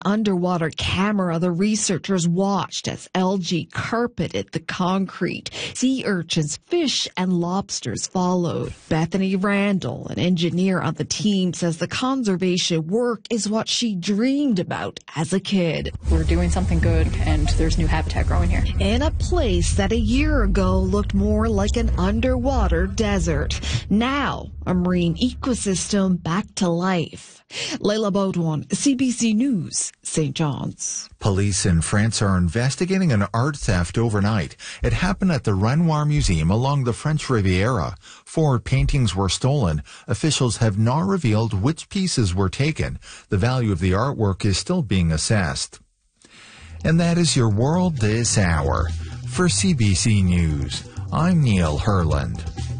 underwater camera, the researchers watched as algae carpeted the concrete. Sea urchins, fish, and lobsters followed. Bethany Randall, an engineer on the team, says the conservation work is what she dreamed about as a kid. We're doing something good, and there's new habitat growing here. In a place that a year ago looked more like an underwater desert. Now, a marine ecosystem back to life. Leila Baudouin, CBC News, St. John's. Police in France are investigating an art theft overnight. It happened at the Renoir Museum along the French Riviera. 4 paintings were stolen. Officials have not revealed which pieces were taken. The value of the artwork is still being assessed. And that is your world this hour. For CBC News, I'm Neil Herland.